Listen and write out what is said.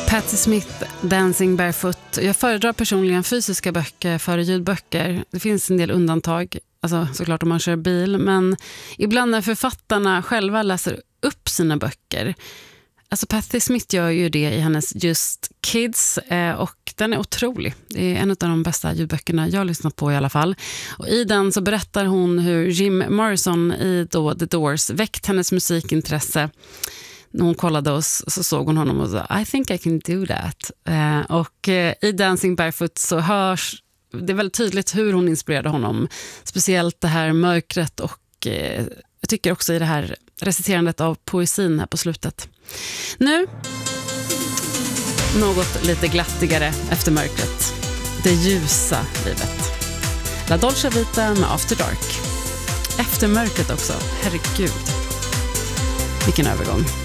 Patti Smith, Dancing Barefoot. Jag föredrar personligen fysiska böcker före ljudböcker. Det finns en del undantag, alltså såklart om man kör bil, men ibland när författarna själva läser upp sina böcker. Alltså Patti Smith gör ju det i hennes Just Kids och den är otrolig. Det är en av de bästa ljudböckerna jag har lyssnat på i alla fall. Och i den så berättar hon hur Jim Morrison i The Doors väckt hennes musikintresse. När hon kollade oss så såg hon honom och sa I think I can do that. Och i Dancing Barefoot så hörs det är väldigt tydligt hur hon inspirerade honom. Speciellt det här mörkret och jag tycker också i det här reciterandet av poesin här på slutet. Nu något lite glattigare efter mörkret. Det ljusa livet. La Dolce Vita med After Dark. Efter mörkret också. Herregud. Vilken övergång.